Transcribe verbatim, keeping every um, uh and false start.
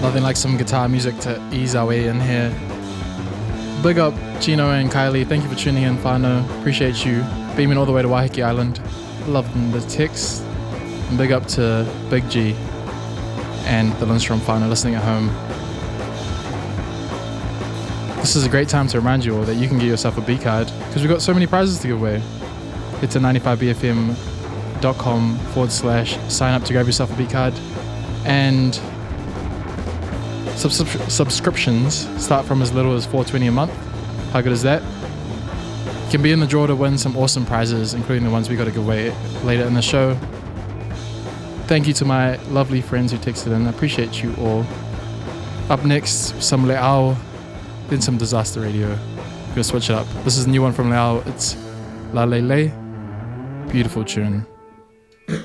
Nothing like some guitar music to ease our way in here. Big up Gino and Kylie. Thank you for tuning in, Whānau. Appreciate you beaming all the way to Waiheke Island. Loving the text. And big up to Big G and the Lindstrom Whānau listening at home. This is a great time to remind you all that you can get yourself a B card because we've got so many prizes to give away. Head to ninety-five B F M dot com forward slash sign up to grab yourself a B card. And subs- subscriptions start from as little as four dollars and twenty cents a month. How good is that? You can be in the draw to win some awesome prizes, including the ones we got to give away later in the show. Thank you to my lovely friends who texted in. I appreciate you all. Up next, some Le'au, then some Disaster Radio. We're gonna switch it up. This is a new one from Le'au. It's La Lele. Beautiful tune.